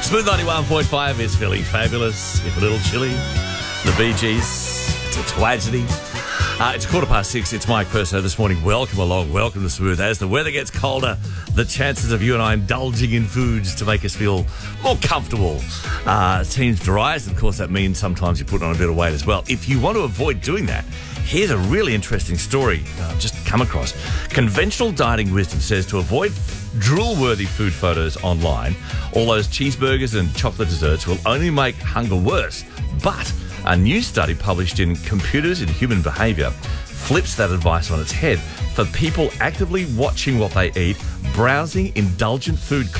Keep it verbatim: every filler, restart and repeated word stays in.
Smooth ninety-one point five is feeling fabulous, if a little chilly. The Bee Gees, it's a tragedy. Uh, it's quarter past six. It's Mike Perso this morning. Welcome along. Welcome to Smooth. As the weather gets colder, the chances of you and I indulging in foods to make us feel more comfortable uh, seems to rise. And of course, that means sometimes you put on a bit of weight as well. If you want to avoid doing that, here's a really interesting story I've just come across. Conventional dieting wisdom says to avoid drool-worthy food photos online, all those cheeseburgers and chocolate desserts will only make hunger worse. But a new study published in Computers in Human Behaviour flips that advice on its head. For people actively watching what they eat, browsing indulgent food